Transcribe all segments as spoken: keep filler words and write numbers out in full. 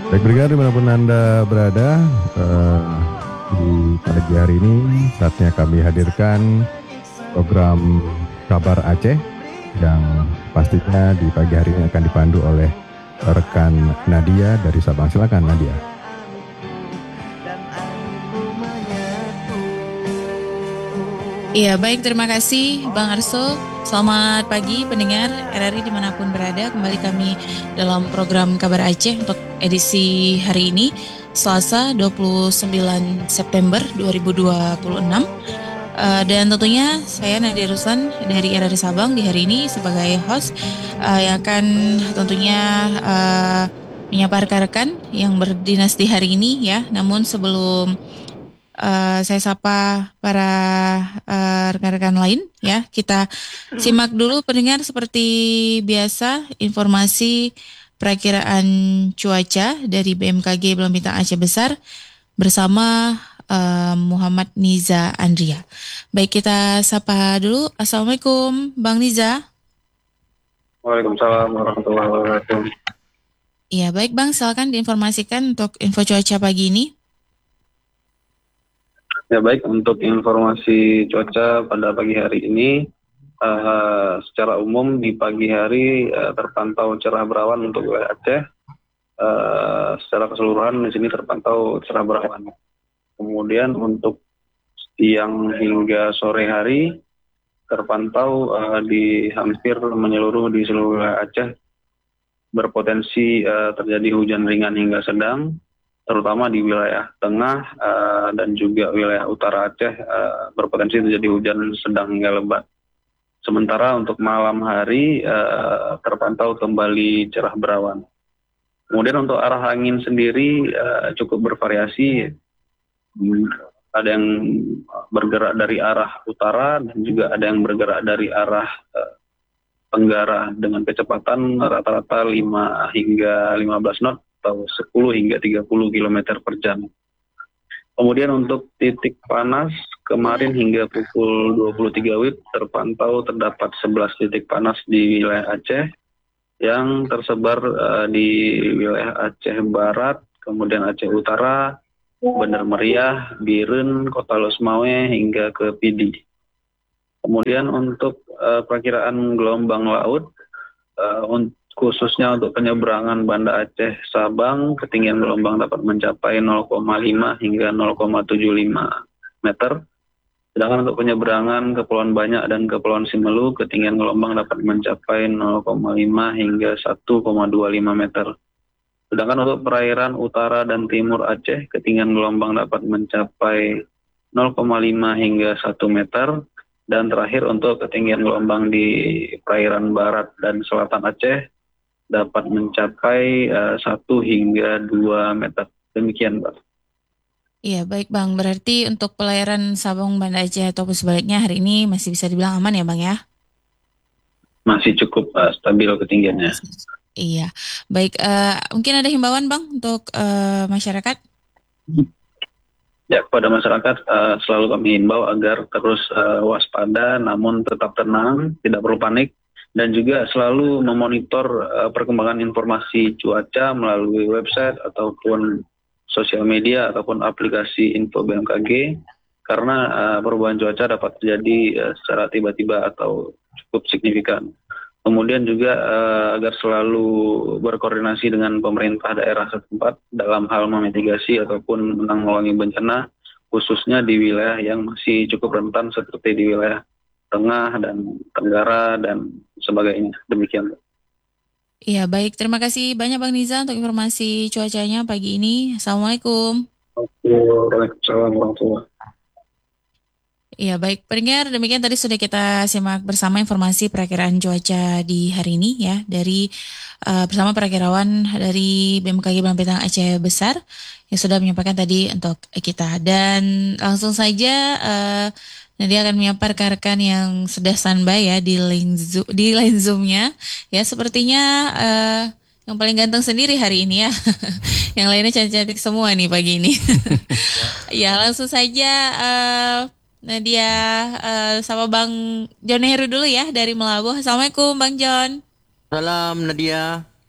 Baik pendengar dimanapun Anda berada, uh, di pagi hari ini saatnya kami hadirkan program Kabar Aceh yang pastinya di pagi hari ini akan dipandu oleh rekan Nadia dari Sabang. Silakan Nadia. Iya, baik. Terima kasih Bang Arso. Selamat pagi pendengar R R I dimanapun berada. Kembali kami dalam program Kabar Aceh untuk edisi hari ini, Selasa dua puluh sembilan September dua ribu dua puluh enam. Uh, dan tentunya saya Nadia Ruslan dari R R I Sabang di hari ini sebagai host uh, yang akan tentunya uh, menyapa rekan-rekan yang berdinas di hari ini ya. Namun sebelum uh, saya sapa para uh, rekan-rekan lain ya. Kita simak dulu pendengar seperti biasa informasi perakiraan cuaca dari B M K G Belang Bintang Aceh Besar bersama uh, Muhammad Niza Andria. Baik, kita sapa dulu. Assalamualaikum Bang Niza. Waalaikumsalam warahmatullahi wabarakatuh. Iya, baik Bang, silakan diinformasikan untuk info cuaca pagi ini. Ya baik, untuk informasi cuaca pada pagi hari ini, uh, secara umum di pagi hari uh, terpantau cerah berawan untuk wilayah Aceh. Uh, secara keseluruhan di sini terpantau cerah berawan. Kemudian untuk siang hingga sore hari terpantau uh, di hampir menyeluruh di seluruh wilayah Aceh berpotensi uh, terjadi hujan ringan hingga sedang, terutama di wilayah tengah uh, dan juga wilayah utara Aceh uh, berpotensi terjadi hujan sedang hingga lebat. Sementara untuk malam hari uh, terpantau kembali cerah berawan. Kemudian untuk arah angin sendiri uh, cukup bervariasi. Ada yang bergerak dari arah utara dan juga ada yang bergerak dari arah uh, tenggara dengan kecepatan rata-rata lima hingga lima belas knot atau sepuluh hingga tiga puluh kilometer per jam. Kemudian untuk titik panas, kemarin hingga pukul dua puluh tiga W I B terpantau terdapat sebelas titik panas di wilayah Aceh yang tersebar uh, di wilayah Aceh Barat, kemudian Aceh Utara, Bandar Meriah, Biren, Kota Losmawe hingga ke Pidi. Kemudian untuk uh, perkiraan gelombang laut, uh, un- khususnya untuk penyeberangan Banda Aceh Sabang, ketinggian gelombang dapat mencapai nol koma lima hingga nol koma tujuh lima meter. Sedangkan untuk penyeberangan Kepulauan Banyak dan Kepulauan Simelu, ketinggian gelombang dapat mencapai nol koma lima hingga satu koma dua lima meter. Sedangkan untuk perairan utara dan timur Aceh, ketinggian gelombang dapat mencapai nol koma lima hingga satu meter. Dan terakhir untuk ketinggian gelombang di perairan barat dan selatan Aceh dapat mencapai uh, satu hingga dua meter. Demikian, Pak. Iya, baik Bang. Berarti untuk pelayaran Sabang Banda Aceh ataupun sebaliknya hari ini masih bisa dibilang aman ya Bang ya? Masih cukup uh, stabil ketinggiannya. Iya, baik. Uh, mungkin ada himbauan Bang untuk uh, masyarakat? Ya, kepada masyarakat uh, selalu kami himbau agar terus uh, waspada namun tetap tenang, tidak perlu panik, dan juga selalu memonitor uh, perkembangan informasi cuaca melalui website ataupun sosial media ataupun aplikasi info B M K G, karena uh, perubahan cuaca dapat terjadi uh, secara tiba-tiba atau cukup signifikan. Kemudian juga uh, agar selalu berkoordinasi dengan pemerintah daerah setempat dalam hal memitigasi ataupun menanggulangi bencana, khususnya di wilayah yang masih cukup rentan seperti di wilayah tengah dan tenggara dan sebagainya. Demikian. Iya, baik. Terima kasih banyak Bang Niza untuk informasi cuacanya pagi ini. Assalamualaikum. Waalaikumsalam warahmatullahi wabarakatuh. Iya, baik pendengar, demikian tadi sudah kita simak bersama informasi perakiraan cuaca di hari ini ya dari uh, bersama perakirawan dari B M K G Belang Bintang Aceh Besar yang sudah menyampaikan tadi untuk kita. Dan langsung saja uh, Nadia akan menyapa rekan-rekan yang sudah standby ya di line Zoom, di line Zoom-nya. Ya, sepertinya uh, yang paling ganteng sendiri hari ini ya. Yang lainnya cantik-cantik semua nih pagi ini. Ya, langsung saja uh, Nadia uh, sama Bang John Heru dulu ya dari Melabuh. Assalamualaikum Bang John. Salam Nadia.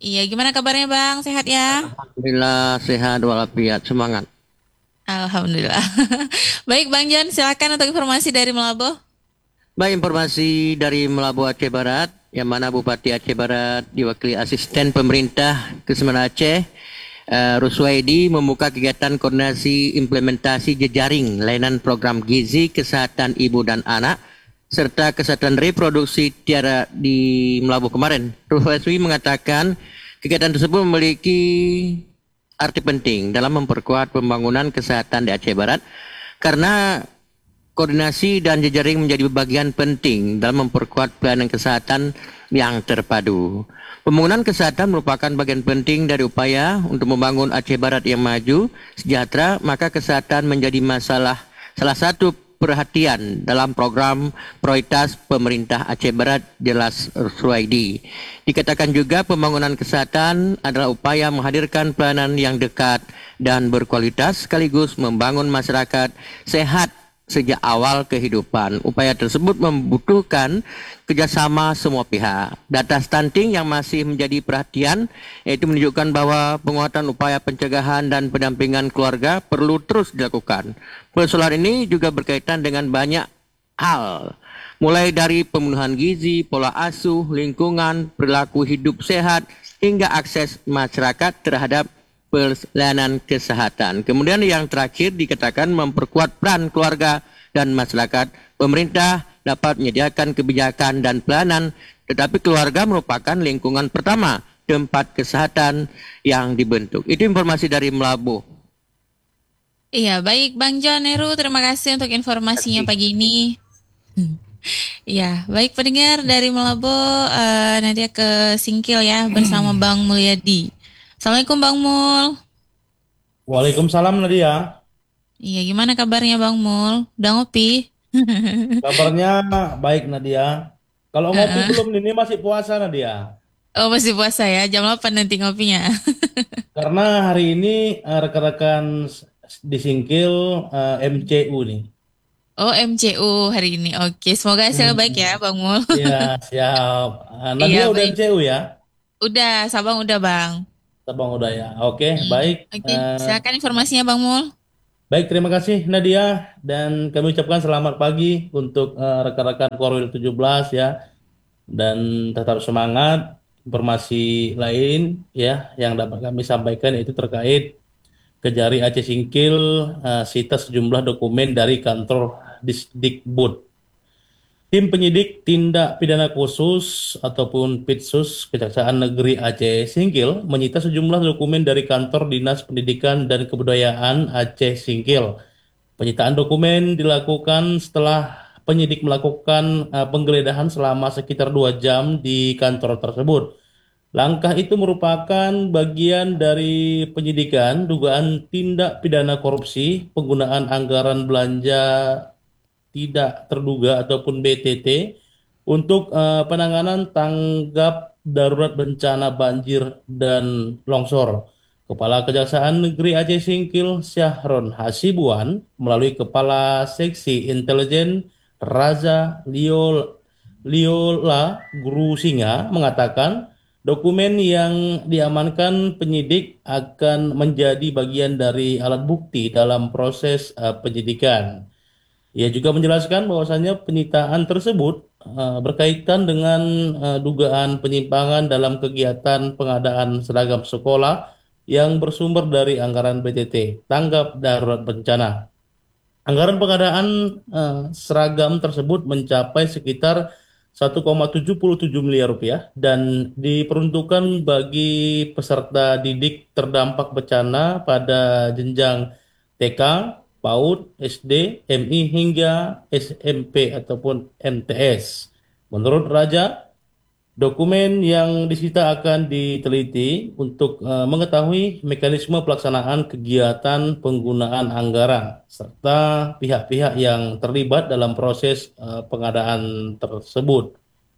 Iya, gimana kabarnya Bang? Sehat ya? Alhamdulillah sehat walafiat, semangat. Alhamdulillah. Baik Bang John, silakan untuk informasi dari Melabo. Baik, informasi dari Melabu Aceh Barat, yang mana Bupati Aceh Barat diwakili Asisten Pemerintah Kesemen Aceh, uh, Ruswaidi, membuka kegiatan koordinasi implementasi jejaring layanan program gizi kesehatan ibu dan anak serta kesehatan reproduksi tiara di Melabu kemarin. Ruswaidi mengatakan kegiatan tersebut memiliki arti penting dalam memperkuat pembangunan kesehatan di Aceh Barat karena koordinasi dan jejaring menjadi bagian penting dalam memperkuat pelayanan kesehatan yang terpadu. Pembangunan kesehatan merupakan bagian penting dari upaya untuk membangun Aceh Barat yang maju, sejahtera, maka kesehatan menjadi masalah salah satu perhatian dalam program prioritas pemerintah Aceh Barat, jelas Ruswaidi. Dikatakan juga pembangunan kesehatan adalah upaya menghadirkan pelayanan yang dekat dan berkualitas sekaligus membangun masyarakat sehat sejak awal kehidupan. Upaya tersebut membutuhkan kerjasama semua pihak. Data stunting yang masih menjadi perhatian yaitu menunjukkan bahwa penguatan upaya pencegahan dan pendampingan keluarga perlu terus dilakukan. Persoalan ini juga berkaitan dengan banyak hal, mulai dari pemenuhan gizi, pola asuh, lingkungan, perilaku hidup sehat, hingga akses masyarakat terhadap pelayanan kesehatan. Kemudian yang terakhir dikatakan memperkuat peran keluarga dan masyarakat. Pemerintah dapat menyediakan kebijakan dan pelayanan, tetapi keluarga merupakan lingkungan pertama tempat kesehatan yang dibentuk. Itu informasi dari Melabu. Iya, baik Bang John Heru, terima kasih untuk informasinya pagi ini. Iya, baik pendengar dari Melabo, uh, Nadia ke Singkil ya bersama Bang Mulyadi. Assalamualaikum Bang Mul. Waalaikumsalam Nadia. Iya, gimana kabarnya Bang Mul? Udah ngopi? Kabarnya baik Nadia. Kalau ngopi Uh-uh. belum, ini masih puasa Nadia. Oh, masih puasa ya? Jam delapan nanti ngopinya. Karena hari ini eh, rekan-rekan s- di Singkil eh, M C U nih. Oh, M C U hari ini. Oke, semoga hasilnya baik ya Bang Mul. Iya, siap. Eh, Nadia Iya, udah baik. M C U ya? Udah, Sabang udah Bang. Tabang udah ya. Oke, Hmm. baik. Oke, Eh, silakan informasinya Bang Mul. baik, terima kasih Nadia. Dan kami ucapkan selamat pagi untuk eh, rekan-rekan Korwil tujuh belas ya. Dan tetap semangat. Informasi lain ya yang dapat kami sampaikan itu terkait Kejari Aceh Singkil eh, sita sejumlah dokumen dari kantor Disdikbud. Tim penyidik tindak pidana khusus ataupun Pitsus Kejaksaan Negeri Aceh Singkil menyita sejumlah dokumen dari kantor Dinas Pendidikan dan Kebudayaan Aceh Singkil. Penyitaan dokumen dilakukan setelah penyidik melakukan eh, penggeledahan selama sekitar dua jam di kantor tersebut. Langkah itu merupakan bagian dari penyidikan dugaan tindak pidana korupsi, penggunaan anggaran belanja tidak terduga ataupun B T T untuk eh, penanganan tanggap darurat bencana banjir dan longsor. Kepala Kejaksaan Negeri Aceh Singkil Syahron Hasibuan melalui Kepala Seksi Intelijen Raza Liol Liola Guru Singa mengatakan dokumen yang diamankan penyidik akan menjadi bagian dari alat bukti dalam proses eh, penyidikan. Ia juga menjelaskan bahwasannya penyitaan tersebut eh, berkaitan dengan eh, dugaan penyimpangan dalam kegiatan pengadaan seragam sekolah yang bersumber dari anggaran B T T, tanggap darurat bencana. Anggaran pengadaan eh, seragam tersebut mencapai sekitar satu koma tujuh tujuh miliar rupiah dan diperuntukkan bagi peserta didik terdampak bencana pada jenjang T K, PAUD, S D, M I hingga S M P ataupun M T S. Menurut Raja, dokumen yang disita akan diteliti untuk eh, mengetahui mekanisme pelaksanaan kegiatan penggunaan anggaran serta pihak-pihak yang terlibat dalam proses eh, pengadaan tersebut.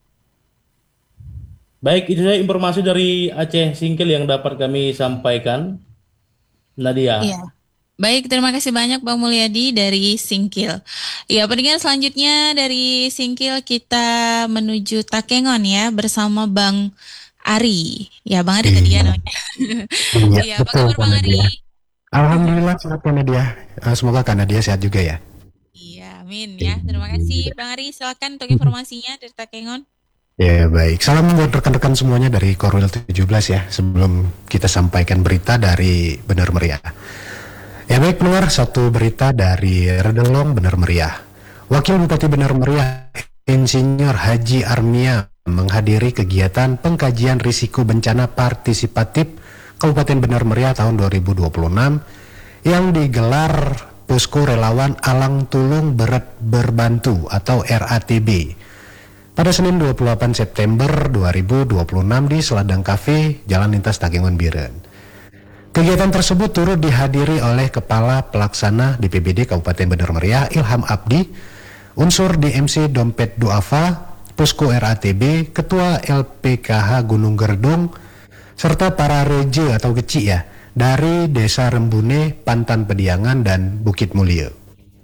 Baik, itu saja informasi dari Aceh Singkil yang dapat kami sampaikan. Nadia. Iya. Baik, terima kasih banyak Bang Mulyadi dari Singkil. Ya, pendengar selanjutnya dari Singkil kita menuju Takengon ya bersama Bang Ari. Ya, Bang Ari tadi ya namanya. Iya, Iya, apa betul kabar Kak Bang Nadia. Ari? Alhamdulillah sehat Kak Nadia. Eh, Semoga Kak Nadia sehat juga ya. Iya, amin ya. Terima kasih Bang Ari. Silakan untuk informasinya dari Takengon. Ya baik, salam buat rekan-rekan semuanya dari Korwil tujuh belas ya. Sebelum kita sampaikan berita dari Benar Meriah. Ya baik pendengar, satu berita dari Redelong Benar Meriah. Wakil Bupati Benar Meriah, Insinyur Haji Armia menghadiri kegiatan pengkajian risiko bencana partisipatif Kabupaten Benar Meriah tahun dua ribu dua puluh enam yang digelar Posko Relawan Alang Tulung Beret Berbantu atau R A T B pada Senin dua puluh delapan September dua ribu dua puluh enam di Seladang Cafe, Jalan Lintas Takengon Biren. Kegiatan tersebut turut dihadiri oleh Kepala Pelaksana D P B D Kabupaten Benar Meriah Ilham Abdi, unsur D M C Dompet Duafa, Posko R A T B, Ketua L P K H Gunung Gerdung, serta para reje atau keci ya dari Desa Rembune, Pantan Pediangan, dan Bukit Mulia.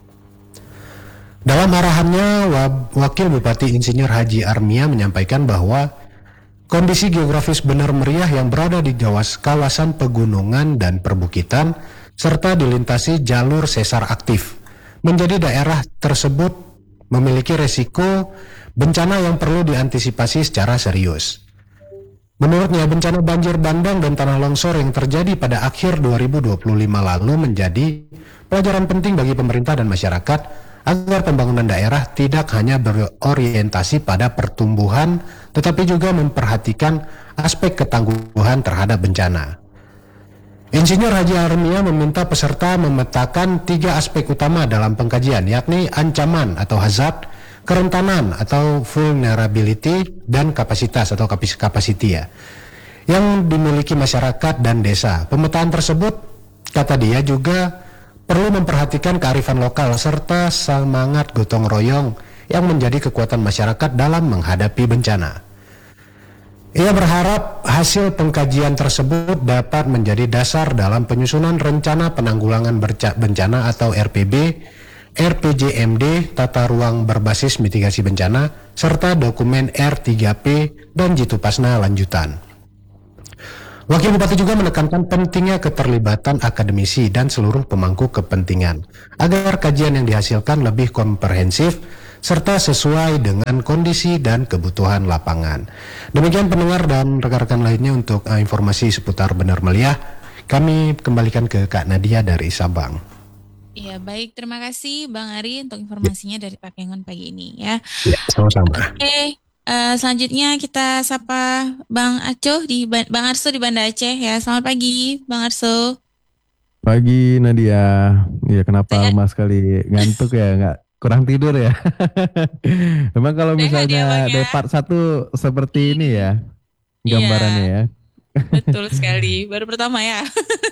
Dalam arahannya, Wakil Bupati Insinyur Haji Armia menyampaikan bahwa kondisi geografis Benar Meriah yang berada di kawasan pegunungan dan perbukitan serta dilintasi jalur sesar aktif menjadi daerah tersebut memiliki resiko bencana yang perlu diantisipasi secara serius. Menurutnya, bencana banjir bandang dan tanah longsor yang terjadi pada akhir dua ribu dua puluh lima lalu menjadi pelajaran penting bagi pemerintah dan masyarakat agar pembangunan daerah tidak hanya berorientasi pada pertumbuhan, tetapi juga memperhatikan aspek ketangguhan terhadap bencana. Insinyur Haji Armia meminta peserta memetakan tiga aspek utama dalam pengkajian, yakni ancaman atau hazard, kerentanan atau vulnerability, dan kapasitas atau capacity ya, yang dimiliki masyarakat dan desa. Pemetaan tersebut, kata dia, juga perlu memperhatikan kearifan lokal serta semangat gotong royong yang menjadi kekuatan masyarakat dalam menghadapi bencana. Ia berharap hasil pengkajian tersebut dapat menjadi dasar dalam penyusunan rencana penanggulangan bencana atau R P B, R P J M D, tata ruang berbasis mitigasi bencana, serta dokumen R tiga P dan Jitupasna lanjutan. Wakil Bupati juga menekankan pentingnya keterlibatan akademisi dan seluruh pemangku kepentingan agar kajian yang dihasilkan lebih komprehensif serta sesuai dengan kondisi dan kebutuhan lapangan. Demikian pendengar dan rekan-rekan lainnya untuk uh, informasi seputar Benar Meriah. Kami kembalikan ke Kak Nadia dari Sabang. Iya, baik. Terima kasih Bang Ari untuk informasinya ya dari Takengon pagi ini ya. Ya, sama-sama. Oke. Okay. Uh, selanjutnya kita sapa Bang Aco di Bang Arso di Banda Aceh ya. Selamat pagi Bang Arso. Pagi Nadia. Ya kenapa Sehat. Mas sekali ngantuk ya, nggak kurang tidur ya. Memang kalau misalnya ya, day part satu seperti ini ya gambarannya ya. Betul sekali, baru pertama ya.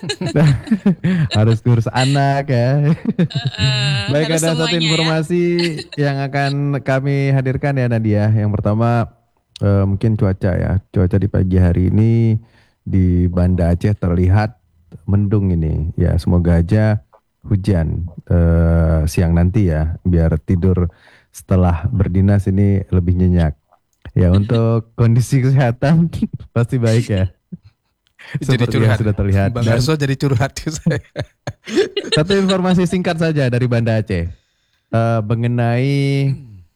Harus ngurus anak ya. Uh, Baik, ada satu informasi ya yang akan kami hadirkan ya Nadia. Yang pertama uh, mungkin cuaca ya. Cuaca di pagi hari ini di Banda Aceh terlihat mendung ini. Ya semoga aja hujan uh, siang nanti ya. Biar tidur setelah berdinas ini lebih nyenyak. Ya untuk kondisi kesehatan pasti baik ya. Jadi curhat, sudah terlihat. Bang Arso jadi curhat ke saya. Satu informasi singkat saja dari Banda Aceh uh, mengenai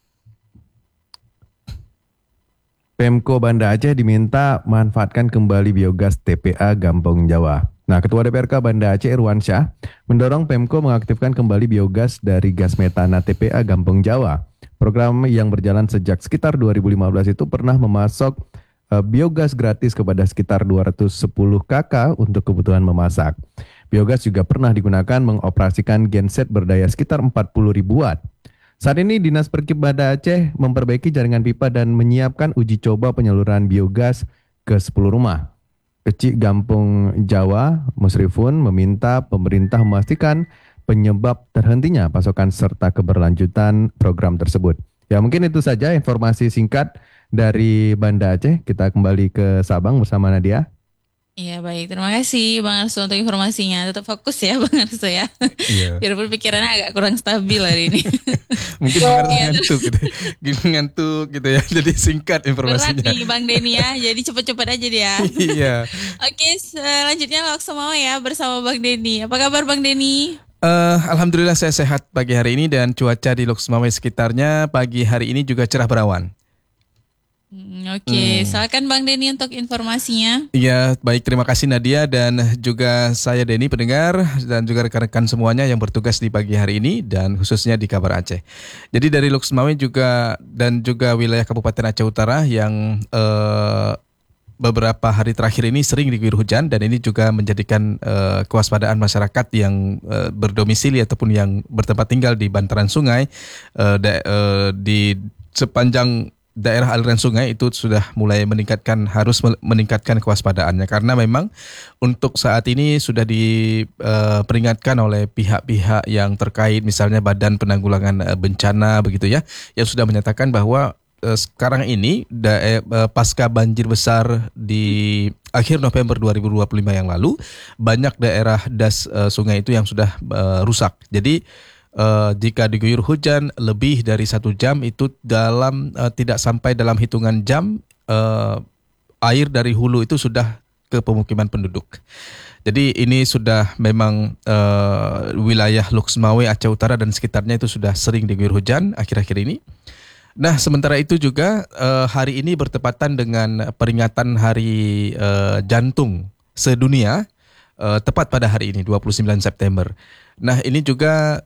Pemko Banda Aceh diminta manfaatkan kembali biogas T P A Gampong Jawa. Nah, Ketua D P R K Banda Aceh Irwansyah mendorong Pemko mengaktifkan kembali biogas dari gas metana T P A Gampong Jawa. Program yang berjalan sejak sekitar dua ribu lima belas itu pernah memasok biogas gratis kepada sekitar dua ratus sepuluh kakak untuk kebutuhan memasak. Biogas juga pernah digunakan mengoperasikan genset berdaya sekitar empat puluh ribu watt. Saat ini Dinas Perkip Banda Aceh memperbaiki jaringan pipa dan menyiapkan uji coba penyaluran biogas ke sepuluh rumah. Kecik Gampong Jawa, Musrifun meminta pemerintah memastikan penyebab terhentinya pasokan serta keberlanjutan program tersebut. Ya mungkin itu saja informasi singkat dari Banda Aceh. Kita kembali ke Sabang bersama Nadia. Iya baik, terima kasih Bang Arso untuk informasinya. Tetap fokus ya Bang Arso ya. Iya. Biarpun pikirannya agak kurang stabil hari ini. Mungkin Bang Arso Iya, ngantuk gitu. Ngantuk gitu ya. Jadi singkat berat informasinya. nih Bang Denny ya, jadi cepet-cepet aja dia. Iya. Oke, selanjutnya Loksumawe ya bersama Bang Denny. Apa kabar Bang Denny? Eh, Alhamdulillah saya sehat pagi hari ini dan cuaca di Loksmawe sekitarnya pagi hari ini juga cerah berawan. Hmm, Oke, silakan Bang Denny untuk informasinya. Iya, baik, terima kasih Nadia dan juga saya Denny pendengar dan juga rekan-rekan semuanya yang bertugas di pagi hari ini dan khususnya di Kabar Aceh. Jadi dari Loksmawe juga dan juga wilayah Kabupaten Aceh Utara yang eh, beberapa hari terakhir ini sering diguyur hujan dan ini juga menjadikan eh, kewaspadaan masyarakat yang eh, berdomisili ataupun yang bertempat tinggal di bantaran sungai eh, da- eh, di sepanjang daerah aliran sungai itu sudah mulai meningkatkan harus meningkatkan kewaspadaannya karena memang untuk saat ini sudah diperingatkan oleh pihak-pihak yang terkait misalnya Badan Penanggulangan eh, Bencana begitu ya yang sudah menyatakan bahwa eh, sekarang ini da- eh, pasca banjir besar di akhir November dua ribu dua puluh lima yang lalu banyak daerah das eh, sungai itu yang sudah eh, rusak. Jadi Uh, jika diguyur hujan lebih dari satu jam itu dalam uh, tidak sampai dalam hitungan jam uh, air dari hulu itu sudah ke pemukiman penduduk. Jadi ini sudah memang uh, wilayah Loksmawe, Aceh Utara dan sekitarnya itu sudah sering diguyur hujan akhir-akhir ini. Nah sementara itu juga uh, hari ini bertepatan dengan peringatan Hari uh, Jantung Sedunia uh, tepat pada hari ini dua puluh sembilan September. Nah ini juga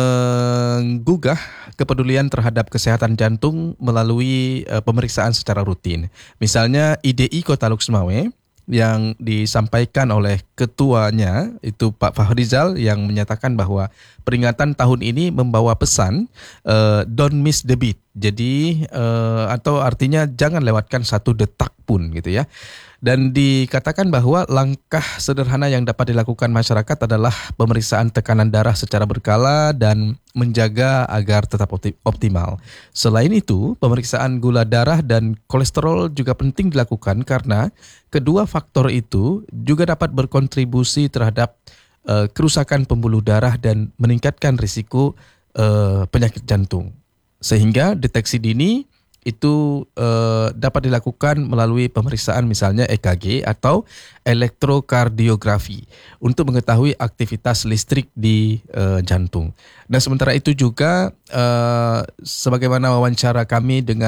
menggugah kepedulian terhadap kesehatan jantung melalui uh, pemeriksaan secara rutin. Misalnya I D I Kota Loksmawe yang disampaikan oleh ketuanya itu Pak Fahrizal yang menyatakan bahwa peringatan tahun ini membawa pesan uh, don't miss the beat. Jadi uh, atau artinya jangan lewatkan satu detak pun gitu ya. Dan dikatakan bahwa langkah sederhana yang dapat dilakukan masyarakat adalah pemeriksaan tekanan darah secara berkala dan menjaga agar tetap optimal. Selain itu, pemeriksaan gula darah dan kolesterol juga penting dilakukan karena kedua faktor itu juga dapat berkontribusi terhadap uh, kerusakan pembuluh darah dan meningkatkan risiko uh, penyakit jantung. Sehingga deteksi dini itu eh, dapat dilakukan melalui pemeriksaan misalnya E K G atau elektrokardiografi untuk mengetahui aktivitas listrik di eh, jantung. Dan sementara itu juga eh, sebagaimana wawancara kami dengan